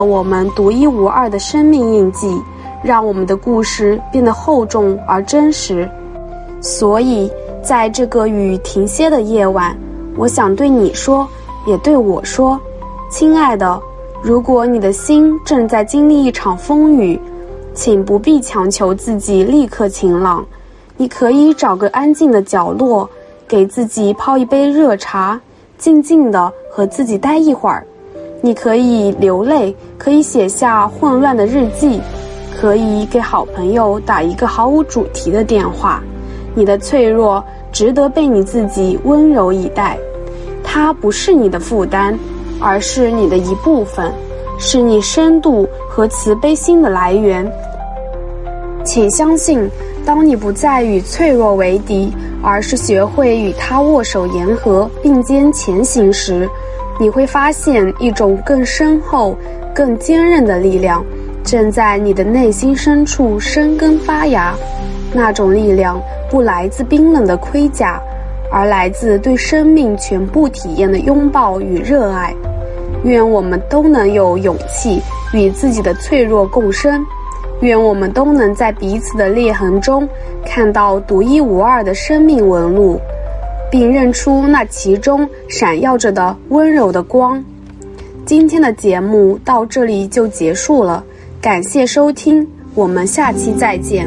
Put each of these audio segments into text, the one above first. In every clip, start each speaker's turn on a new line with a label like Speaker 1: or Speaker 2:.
Speaker 1: 我们独一无二的生命印记，让我们的故事变得厚重而真实。所以在这个雨停歇的夜晚，我想对你说，也对我说，亲爱的，如果你的心正在经历一场风雨，请不必强求自己立刻晴朗。你可以找个安静的角落，给自己泡一杯热茶，静静地和自己待一会儿。你可以流泪，可以写下混乱的日记，可以给好朋友打一个毫无主题的电话。你的脆弱值得被你自己温柔以待，它不是你的负担，而是你的一部分，是你深度和慈悲心的来源。请相信，当你不再与脆弱为敌，而是学会与它握手言和，并肩前行时，你会发现一种更深厚、更坚韧的力量正在你的内心深处生根发芽。那种力量不来自冰冷的盔甲，而来自对生命全部体验的拥抱与热爱。愿我们都能有勇气与自己的脆弱共生，愿我们都能在彼此的裂痕中看到独一无二的生命纹路，并认出那其中闪耀着的温柔的光。今天的节目到这里就结束了，感谢收听，我们下期再见。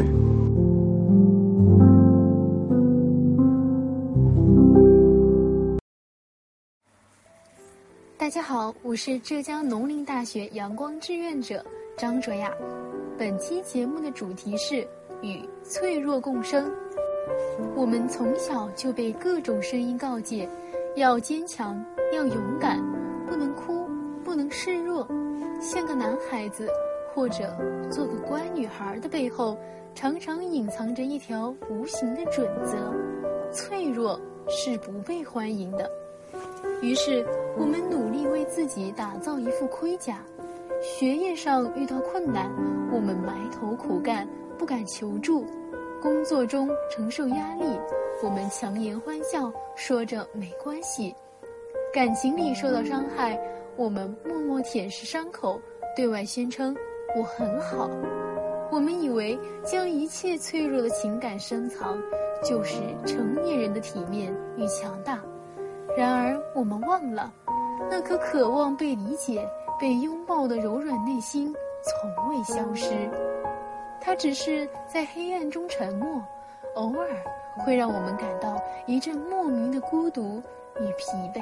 Speaker 2: 大家好，我是浙江农林大学阳光志愿者张卓雅。本期节目的主题是与脆弱共生。我们从小就被各种声音告诫，要坚强，要勇敢，不能哭，不能示弱，像个男孩子或者做个乖女孩的背后，常常隐藏着一条无形的准则：脆弱是不被欢迎的。于是我们努力为自己打造一副盔甲，学业上遇到困难，我们埋头苦干，不敢求助；工作中承受压力，我们强颜欢笑，说着没关系；感情里受到伤害，我们默默舔舐伤口，对外宣称我很好。我们以为将一切脆弱的情感深藏，就是成年人的体面与强大。然而我们忘了，那颗渴望被理解、被拥抱的柔软内心从未消失，它只是在黑暗中沉默，偶尔会让我们感到一阵莫名的孤独与疲惫。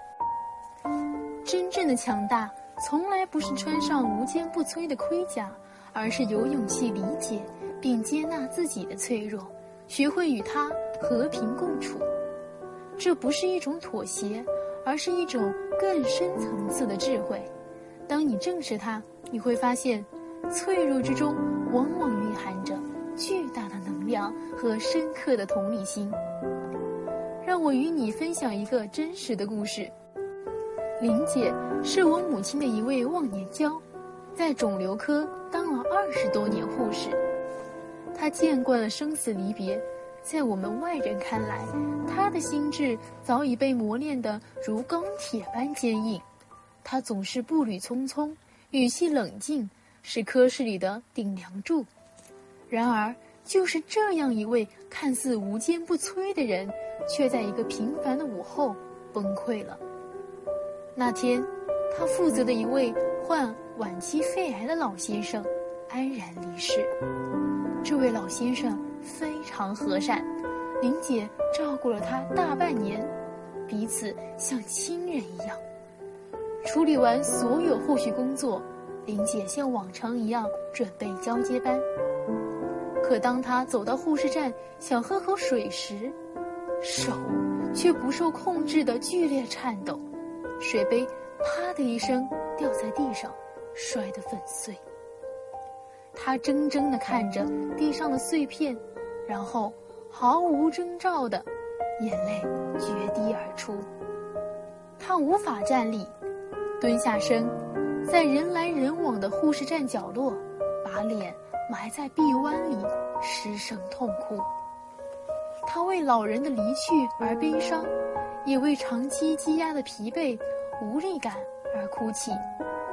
Speaker 2: 真正的强大从来不是穿上无坚不摧的盔甲，而是有勇气理解并接纳自己的脆弱，学会与它和平共处。这不是一种妥协，而是一种更深层次的智慧。当你正视它，你会发现，脆弱之中往往蕴含着巨大的能量和深刻的同理心。让我与你分享一个真实的故事。林姐是我母亲的一位忘年交，在肿瘤科当了20多年护士。她见惯了生死离别，在我们外人看来，他的心智早已被磨练得如钢铁般坚硬。他总是步履匆匆，语气冷静，是科室里的顶梁柱。然而，就是这样一位看似无坚不摧的人，却在一个平凡的午后崩溃了。那天，他负责的一位患晚期肺癌的老先生安然离世。这位老先生非常和善，林姐照顾了他大半年，彼此像亲人一样。处理完所有后续工作，林姐像往常一样准备交接班。可当她走到护士站想喝口水时，手却不受控制的剧烈颤抖，水杯啪的一声掉在地上，摔得粉碎。她怔怔地看着地上的碎片，然后毫无征兆的眼泪决堤而出。她无法站立，蹲下身，在人来人往的护士站角落，把脸埋在臂弯里，失声痛哭。她为老人的离去而悲伤，也为长期积压的疲惫、无力感而哭泣。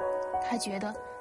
Speaker 2: 他觉得